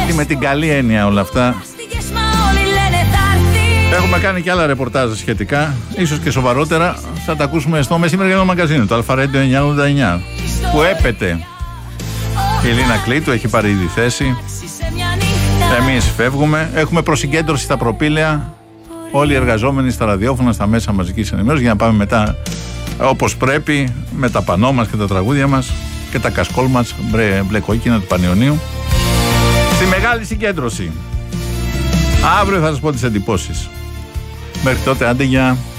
πάλι με την καλή έννοια όλα αυτά. Έχουμε κάνει και άλλα ρεπορτάζ σχετικά, ίσως και σοβαρότερα. Θα τα ακούσουμε στο μεσημεριανό μαγκαζίνο, το Αλφα-Radio 989, που έπεται η Ελίνα Κλήτου, έχει πάρει ήδη θέση. Εμείς φεύγουμε. Έχουμε προσυγκέντρωση στα προπήλαια. Όλοι οι εργαζόμενοι στα ραδιόφωνα, στα μέσα μαζικής ενημέρωσης, για να πάμε μετά όπως πρέπει με τα πανό μας και τα τραγούδια μας και τα κασκόλ μας μπλε κόκκινα του Πανιωνίου στη μεγάλη συγκέντρωση. Αύριο θα σας πω τις εντυπώσεις. Μέχρι τότε, άντε, για